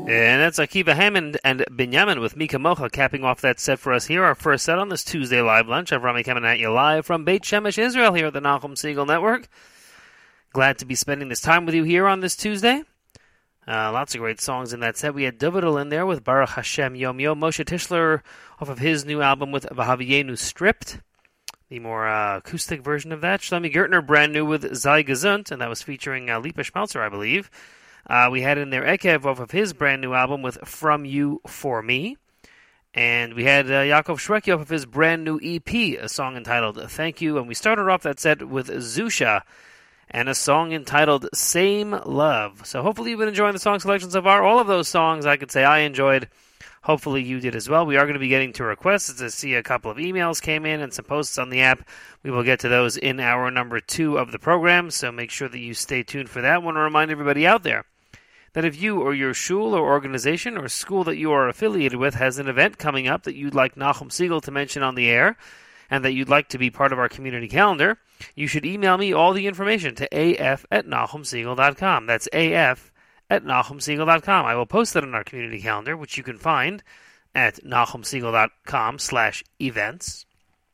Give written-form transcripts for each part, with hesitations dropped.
And that's Akiva Hammond and Binyamin with Mika Mocha capping off that set for us here. Our first set on this Tuesday live lunch. I'm Rami coming at you live from Beit Shemesh, Israel, here at the Nachum Segal Network. Glad to be spending this time with you here on this Tuesday. Lots of great songs in that set. We had Davidel in there with Baruch Hashem Yom Yom. Moshe Tischler off of his new album with Vahaviyenu Stripped, the more acoustic version of that. Shlomi Gertner brand new with Sei Gesund, and that was featuring Lipa Schmelzer, I believe. We had in there Ekev off of his brand new album with From You For Me. And we had Yaakov Shweki off of his brand new EP, a song entitled Thank You. And we started off that set with Zusha and a song entitled Same Love. So hopefully you've been enjoying the song selection so far. All of those songs I could say I enjoyed. Hopefully you did as well. We are going to be getting to requests. As I see a couple of emails came in and some posts on the app. We will get to those in hour number 2 of the program. So make sure that you stay tuned for that. I want to remind everybody out there that if you or your shul or organization or school that you are affiliated with has an event coming up that you'd like Nachum Segal to mention on the air and that you'd like to be part of our community calendar, you should email me all the information to af@nachumsegal.com. That's af@nachumsegal.com. I will post that on our community calendar, which you can find at nachumsegal.com/events.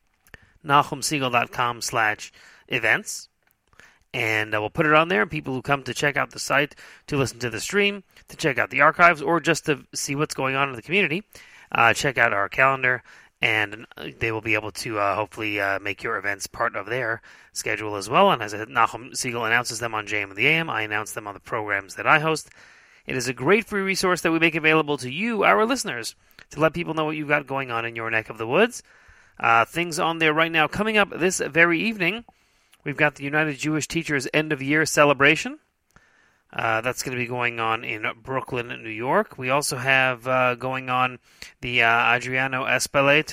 nachumsegal.com/events. And we'll put it on there, and people who come to check out the site, to listen to the stream, to check out the archives, or just to see what's going on in the community, check out our calendar, and they will be able to hopefully make your events part of their schedule as well. And as Nachum Segal announces them on JM and the AM, I announce them on the programs that I host. It is a great free resource that we make available to you, our listeners, to let people know what you've got going on in your neck of the woods. Things on there right now. Coming up this very evening, we've got the United Jewish Teachers End-of-Year Celebration. That's going to be going on in Brooklyn, New York. We also have going on the Adriano Espalat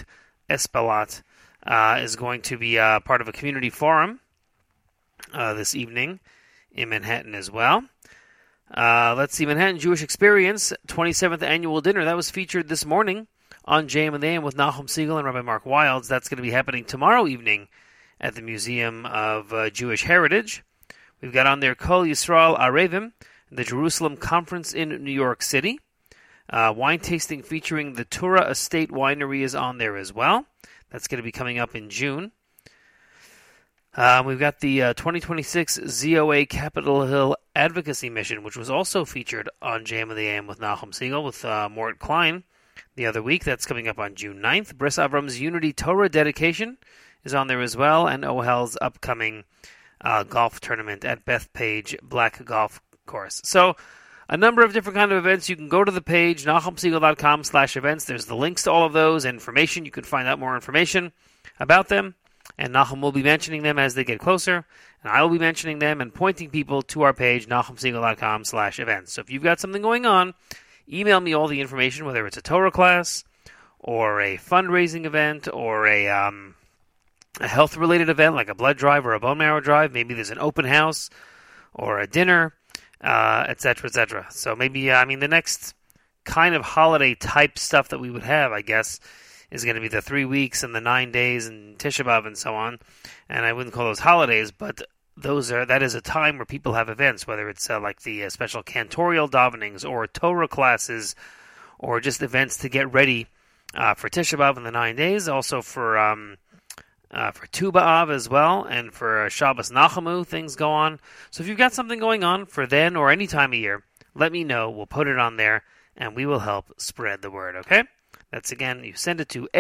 is going to be part of a community forum this evening in Manhattan as well. Let's see, Manhattan Jewish Experience, 27th Annual Dinner. That was featured this morning on JM and the AM with Nachum Segal and Rabbi Mark Wilds. That's going to be happening tomorrow evening at the Museum of Jewish Heritage. We've got on there Kol Yisrael Arevim, the Jerusalem Conference in New York City. Wine tasting featuring the Torah Estate Winery is on there as well. That's going to be coming up in June. We've got the 2026 ZOA Capitol Hill Advocacy Mission, which was also featured on JM of the AM with Nachum Segal with Mort Klein the other week. That's coming up on June 9th. Bris Avram's Unity Torah Dedication is on there as well, and OHEL's upcoming golf tournament at Bethpage Black Golf Course. So, a number of different kind of events. You can go to the page, nachumsegal.com/events. There's the links to all of those, information. You can find out more information about them, and Nachum will be mentioning them as they get closer, and I will be mentioning them and pointing people to our page, nachumsegal.com/events. So if you've got something going on, email me all the information, whether it's a Torah class, or a fundraising event, or a health-related event like a blood drive or a bone marrow drive. Maybe there's an open house or a dinner, etc., etc. So maybe, the next kind of holiday-type stuff that we would have, I guess, is going to be the 3 weeks and the 9 days and Tisha B'Av and so on. And I wouldn't call those holidays, but that is a time where people have events, whether it's like the special cantorial davenings or Torah classes or just events to get ready for Tisha B'Av and the 9 days, also for Tu B'Av as well, and for Shabbos Nachamu, things go on. So if you've got something going on for then or any time of year, let me know. We'll put it on there, and we will help spread the word, okay? That's, again, you send it to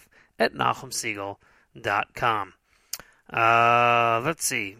af@nachumsegal.com. Let's see.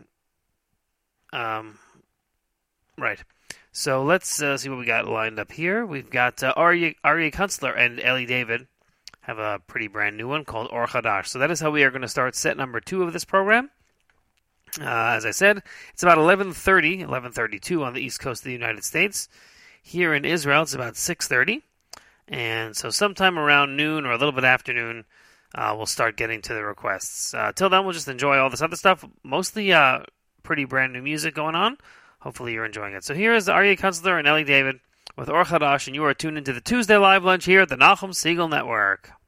Right. So let's see what we got lined up here. We've got Aryeh Kunstler and Ellie David have a pretty brand new one called Or Chadash. So that is how we are going to start set number 2 of this program. As I said, it's about 11:32 on the East Coast of the United States. Here in Israel, it's about 6:30. And so sometime around noon or a little bit after noon, we'll start getting to the requests. Till then, we'll just enjoy all this other stuff. Mostly pretty brand new music going on. Hopefully you're enjoying it. So here is Aryeh Kunstler and Ellie David with Or Chadash, and you are tuned into the Tuesday Live Lunch here at the Nachum Segal Network.